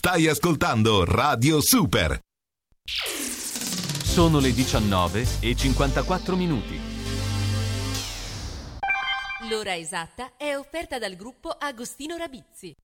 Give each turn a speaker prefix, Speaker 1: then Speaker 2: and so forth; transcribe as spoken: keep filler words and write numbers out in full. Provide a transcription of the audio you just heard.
Speaker 1: Stai ascoltando Radio Super.
Speaker 2: Sono le diciannove e cinquantaquattro minuti.
Speaker 3: L'ora esatta è offerta dal gruppo Agostino Rabizzi.